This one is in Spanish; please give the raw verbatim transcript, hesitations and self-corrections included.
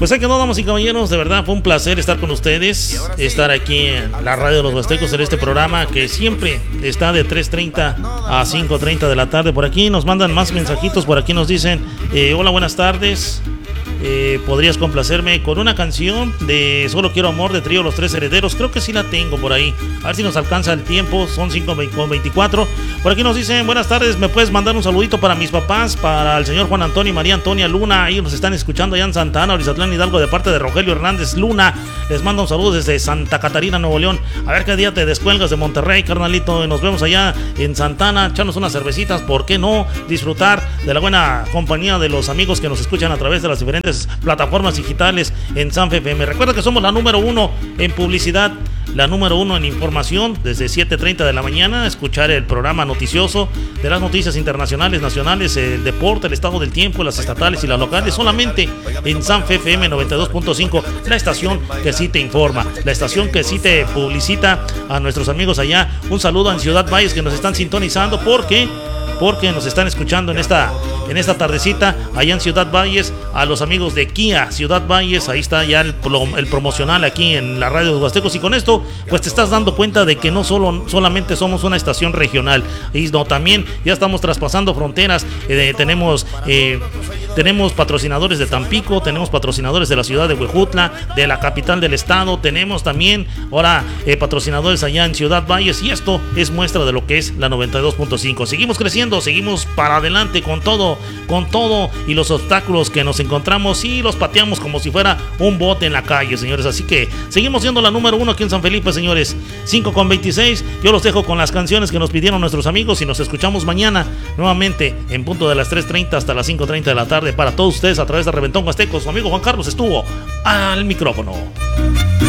Pues aquí nos vamos, y caballeros, de verdad fue un placer estar con ustedes, estar aquí en la radio de los Huastecos, en este programa que siempre está de tres treinta a cinco treinta de la tarde. Por aquí nos mandan más mensajitos, por aquí nos dicen, eh, hola, buenas tardes. Eh, ¿Podrías complacerme con una canción de Solo Quiero Amor de Trío Los Tres Herederos? Creo que sí la tengo por ahí. A ver si nos alcanza el tiempo. Son cinco con veinticuatro. Por aquí nos dicen, buenas tardes, ¿me puedes mandar un saludito para mis papás? Para el señor Juan Antonio y María Antonia Luna. Ahí nos están escuchando allá en Santa Ana, Orizatlán, Hidalgo, de parte de Rogelio Hernández Luna. Les mando un saludo desde Santa Catarina, Nuevo León. A ver qué día te descuelgas de Monterrey, carnalito. Y nos vemos allá en Santa Ana, echarnos unas cervecitas. ¿Por qué no? Disfrutar de la buena compañía de los amigos que nos escuchan a través de las diferentes plataformas digitales en Sanfe F M. Recuerda que somos la número uno en publicidad, la número uno en información, desde siete treinta de la mañana, escuchar el programa noticioso de las noticias internacionales, nacionales, el deporte, el estado del tiempo, las estatales y las locales, solamente en Sanfe F M noventa y dos punto cinco, la estación que sí te informa, la estación que sí te publicita. A nuestros amigos allá, un saludo en Ciudad Valles que nos están sintonizando, porque porque nos están escuchando en esta en esta tardecita allá en Ciudad Valles. A los amigos de Kia Ciudad Valles, ahí está ya el, el promocional aquí en la radio de los Huastecos. Y con esto pues te estás dando cuenta de que no solo solamente somos una estación regional, y no, también ya estamos traspasando fronteras. eh, tenemos eh, tenemos patrocinadores de Tampico, tenemos patrocinadores de la ciudad de Huejutla, de la capital del estado, tenemos también ahora eh, patrocinadores allá en Ciudad Valles, y esto es muestra de lo que es la noventa y dos punto cinco. Seguimos creciendo, seguimos para adelante con todo, con todo y los obstáculos que nos encontramos, y los pateamos como si fuera un bote en la calle, señores. Así que seguimos siendo la número uno aquí en San Felipe, señores. cinco con veintiséis. Yo los dejo con las canciones que nos pidieron nuestros amigos, y nos escuchamos mañana nuevamente en punto de las tres treinta hasta las cinco treinta de la tarde para todos ustedes a través de Reventón Huasteco. Su amigo Juan Carlos estuvo al micrófono.